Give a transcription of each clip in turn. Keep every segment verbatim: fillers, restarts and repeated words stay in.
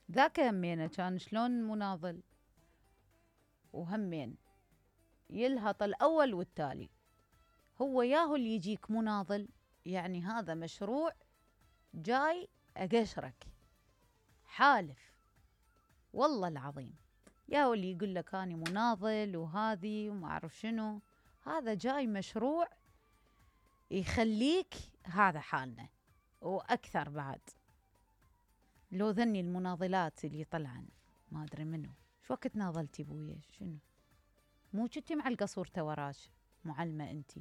ذاك همينه كان شلون مناضل، وهمين يلهط الأول والتالي. هو ياهو اللي يجيك مناضل، يعني هذا مشروع جاي أقشرك، حالف والله العظيم. ياهو اللي يقول لك أنا مناضل وهذه وما أعرف شنو، هذا جاي مشروع يخليك هذا حالنا وأكثر بعد. لو ذني المناضلات اللي طلعن ما أدري منو، شو وقت ناضلتي بويا شنو؟ مو كنتي مع القصورته وراش معلمة انتي؟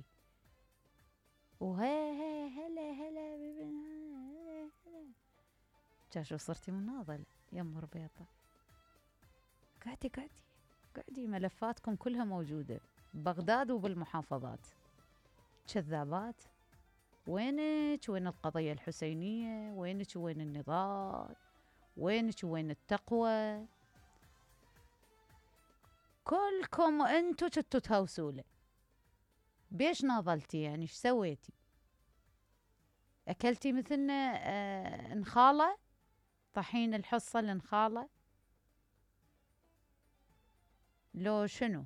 وهي هي هلا هلا هلا شو صرتي مناضل يم ربيطة. قعدي قعدي قعدي، ملفاتكم كلها موجودة ببغداد وبالمحافظات. كذابات. وينك وين القضية الحسينية؟ وينك وين النضال؟ وينك وين التقوى؟ كلكم انتو كنتوا تهوسوا له. بيش ناضلتي يعني؟ ايش سويتي؟ اكلتي مثلنا آه نخاله؟ طحين الحصة النخاله لو شنو؟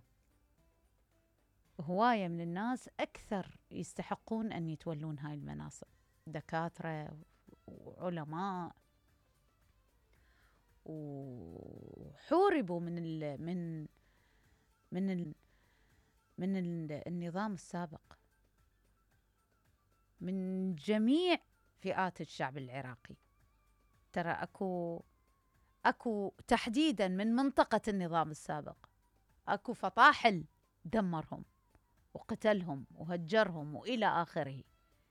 هواية من الناس أكثر يستحقون أن يتولون هاي المناصب، دكاترة وعلماء، وحوربوا من ال من من ال من ال النظام السابق، من جميع فئات الشعب العراقي. ترى أكو أكو تحديدا من منطقة النظام السابق أكو فطاحل دمرهم وقتلهم وهجرهم وإلى آخره.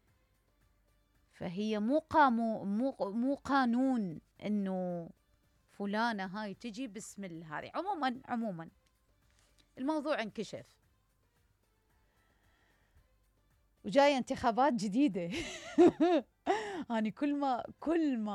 فهي مو قامو مو مو قانون إنه فلانة هاي تجي باسم هذه. عموما عموما الموضوع انكشف وجاية انتخابات جديدة. أنا كل ما كل ما